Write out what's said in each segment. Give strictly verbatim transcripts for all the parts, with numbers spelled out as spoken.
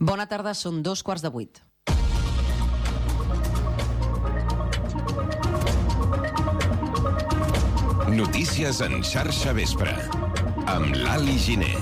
Bona tarda, són dos quarts de vuit. Notícies en xarxa vespre, amb l'Ali Giner.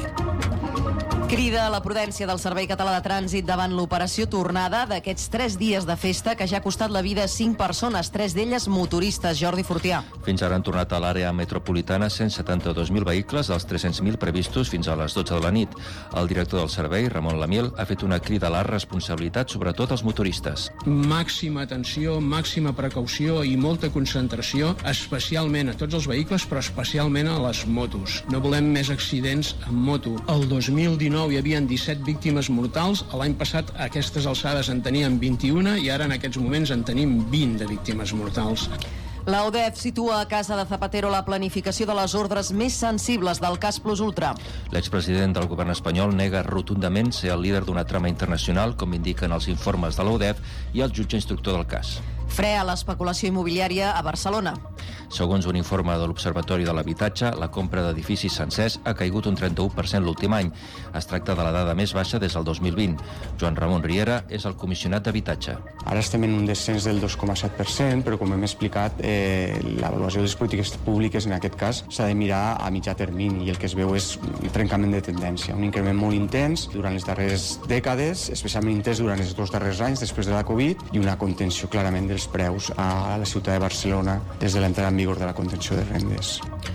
Crida a la prudència del Servei Català de Trànsit davant l'operació tornada d'aquests tres dies de festa que ja ha costat la vida a cinc persones, tres d'elles motoristes. Jordi Fortià. Fins ara han tornat a l'àrea metropolitana cent setanta-dos mil vehicles dels tres-cents mil previstos fins a les dotze de la nit. El director del servei, Ramon Lamiel, ha fet una crida a la responsabilitat, sobretot als motoristes. Màxima atenció, màxima precaució i molta concentració, especialment a tots els vehicles, però especialment a les motos. No volem més accidents amb moto. El dos mil dinou hi havia disset víctimes mortals, l'any passat a aquestes alçades en teníem vint-i-una i ara en aquests moments en tenim vint de víctimes mortals. La U D E F situa a casa de Zapatero la planificació de les ordres més sensibles del cas Plus Ultra. L'expresident del govern espanyol nega rotundament ser el líder d'una trama internacional, com indiquen els informes de la U D E F i el jutge instructor del cas. Fre a l'especulació immobiliària a Barcelona. Segons un informe de l'Observatori de l'Habitatge, la compra d'edificis sencers ha caigut un trenta-u per cent l'últim any. Es tracta de la dada més baixa des del dos mil vint. Joan Ramon Riera és el comissionat d'habitatge. Ara estem en un descens del dos coma set per cent, però com hem explicat, eh, l'avaluació de les polítiques públiques en aquest cas s'ha de mirar a mitjà termini i el que es veu és un trencament de tendència, un increment molt intens durant les darreres dècades, especialment intens durant els dos darrers anys després de la Covid, i una contenció clarament dels preus a la ciutat de Barcelona des de l'entrada en vigor de la contenció de rendes.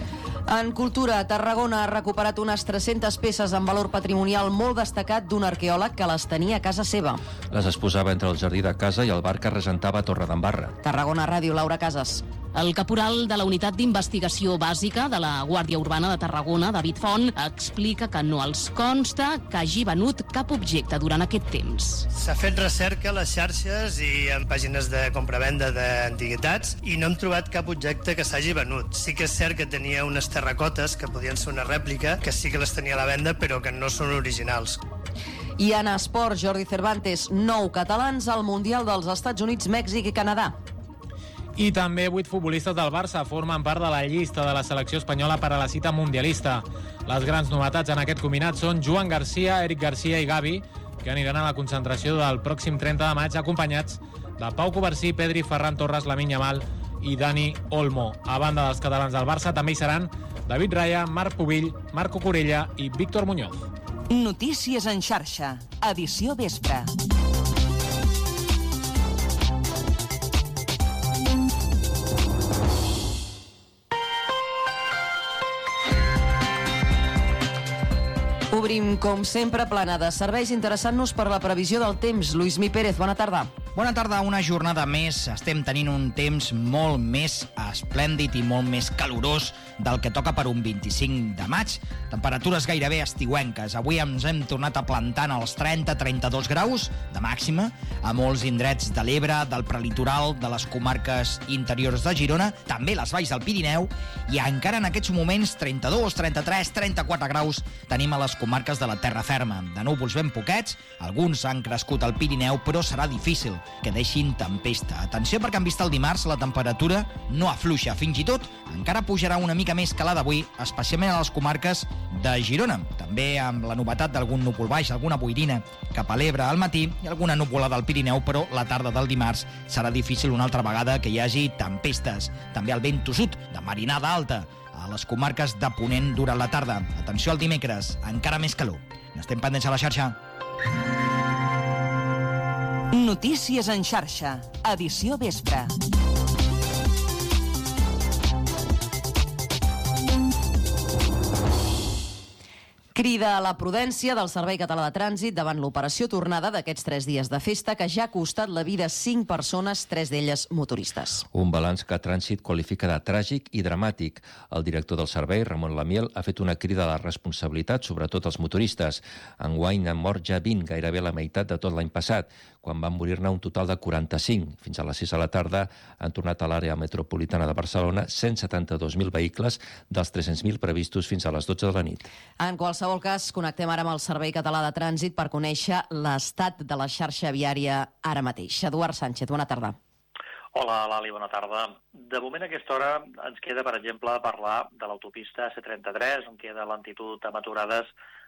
En cultura, Tarragona ha recuperat unes tres-centes peces amb valor patrimonial molt destacat d'un arqueòleg que les tenia a casa seva. Les exposava entre el jardí de casa i el bar que regentava a Torredembarra. Tarragona Ràdio, Laura Casas. El caporal de la Unitat d'Investigació Bàsica de la Guàrdia Urbana de Tarragona, David Font, explica que no els consta que hagi venut cap objecte durant aquest temps. S'ha fet recerca a les xarxes i en pàgines de compravenda d'antiguitats i no hem trobat cap objecte que s'hagi venut. Sí que és cert que tenia unes terracotes que podien ser una rèplica, que sí que les tenia a la venda, però que no són originals. I en esport, Jordi Cervantes, nou catalans al Mundial dels Estats Units, Mèxic i Canadà. I també vuit futbolistes del Barça formen part de la llista de la selecció espanyola per a la cita mundialista. Les grans novetats en aquest combinat són Joan Garcia, Eric Garcia i Gavi, que aniran a la concentració del pròxim trenta de maig acompanyats de Pau Covarsí, Pedri, Ferran Torres, Lamine Yamal i Dani Olmo. A banda dels catalans del Barça també hi seran David Raya, Marc Pubill, Marco Corella i Víctor Muñoz. Notícies en xarxa, edició vespre. Obrim, com sempre, plana de serveis interessant-nos per la previsió del temps. Lluís Mi Pérez, bona tarda. Bona tarda, una jornada més. Estem tenint un temps molt més esplèndid i molt més calorós del que toca per un vint-i-cinc de maig. Temperatures gairebé estiuenques. Avui ens hem tornat a plantar en els trenta a trenta-dos graus de màxima a molts indrets de l'Ebre, del prelitoral, de les comarques interiors de Girona, també les valls del Pirineu, i encara en aquests moments trenta-dos, trenta-tres, trenta-quatre graus tenim a les comarques de la terra ferma. De núvols ben poquets, alguns han crescut al Pirineu, però serà difícil que deixin tempesta. Atenció, perquè han vist el dimarts la temperatura no afluixa, fins i tot encara pujarà una mica més que la d'avui, especialment a les comarques de Girona. També amb la novetat d'algun núvol baix, alguna boirina cap a l'Ebre al matí i alguna nuvolada al Pirineu, però la tarda del dimarts serà difícil una altra vegada que hi hagi tempestes. També el vent tossut de marinada alta a les comarques de Ponent durant la tarda. Atenció al dimecres, encara més calor. N'estem pendents a la xarxa. Notícies en xarxa, edició vespre. Crida a la prudència del Servei Català de Trànsit davant l'operació tornada d'aquests tres dies de festa que ja ha costat la vida a cinc persones, tres d'elles motoristes. Un balanç que Trànsit qualifica de tràgic i dramàtic. El director del servei, Ramon Lamiel, ha fet una crida a la responsabilitat, sobretot als motoristes. Enguany han mort ja vint, gairebé la meitat de tot l'any passat, quan van morir-ne un total de quaranta-cinc. Fins a les sis de la tarda han tornat a l'àrea metropolitana de Barcelona cent setanta-dos mil vehicles dels tres-cents mil previstos fins a les dotze de la nit. En qualsevol cas, connectem ara amb el Servei Català de Trànsit per conèixer l'estat de la xarxa viària ara mateix. Eduard Sánchez, bona tarda. Hola, Lali, bona tarda. De moment a aquesta hora ens queda, per exemple, parlar de l'autopista C trenta-tres, on queda lentitud amb aturades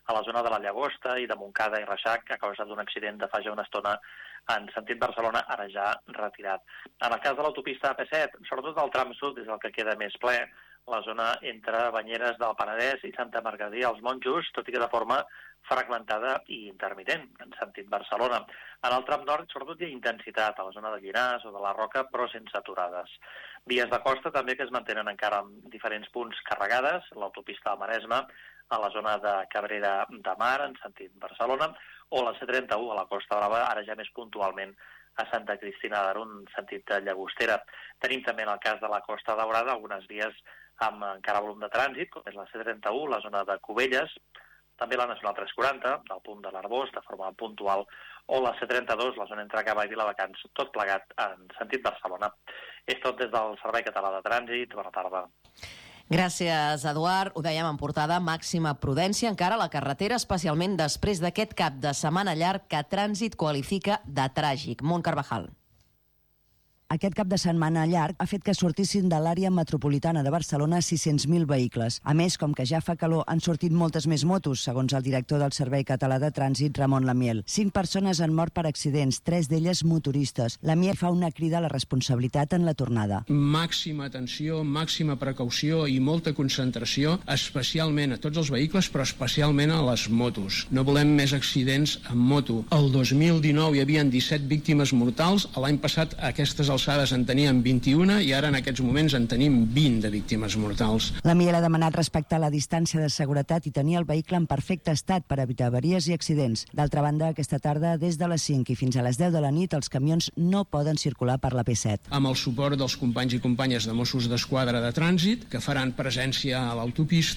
a la zona de la Llagosta i de Montcada i Reixac a causa d'un accident de fa ja una estona en sentit Barcelona, ara ja retirat. En el cas de l'autopista A P set, sobretot el tram sud és el que queda més ple, la zona entre Banyeres del Penedès i Santa Margarida als Monjos, tot i que de forma fragmentada i intermitent, en sentit Barcelona. En el tram nord, sobretot, hi ha intensitat a la zona de Llinars o de la Roca, però sense aturades. Vies de costa també que es mantenen encara en diferents punts carregades, l'autopista del Maresme, a la zona de Cabrera de Mar, en sentit Barcelona, o la C trenta-u a la Costa Brava, ara ja més puntualment a Santa Cristina d'Aro, en sentit Llagostera. Tenim també en el cas de la Costa Daurada algunes vies amb encara volum de trànsit, com és la C trenta-u, la zona de Cubelles, també la Nacional tres quaranta, del punt de l'Arbós, de forma puntual, o la C trenta-dos, la zona entre Cava i Viladecans, tot plegat en sentit Barcelona. És tot des del Servei Català de Trànsit. Bona tarda. Gràcies, Eduard. Ho dèiem en portada, màxima prudència encara a la carretera, especialment després d'aquest cap de setmana llarg que Trànsit qualifica de tràgic. Mont Carvajal. Aquest cap de setmana llarg ha fet que sortissin de l'àrea metropolitana de Barcelona sis-cents mil vehicles. A més, com que ja fa calor, han sortit moltes més motos, segons el director del Servei Català de Trànsit, Ramon Lamiel. Cinc persones han mort per accidents, tres d'elles motoristes. Lamiel fa una crida a la responsabilitat en la tornada. Màxima atenció, màxima precaució i molta concentració, especialment a tots els vehicles, però especialment a les motos. No volem més accidents amb moto. El dos mil dinou hi havia disset víctimes mortals, l'any passat aquestes alçades en teníem vint-i-una i ara en aquests moments en tenim vint de víctimes mortals. La Miel ha demanat respectar la distància de seguretat i tenir el vehicle en perfecte estat per evitar avaries i accidents. D'altra banda, aquesta tarda, des de les cinc i fins a les deu de la nit, els camions no poden circular per la P set. Amb el suport dels companys i companyes de Mossos d'Esquadra de Trànsit, que faran presència a l'autopista,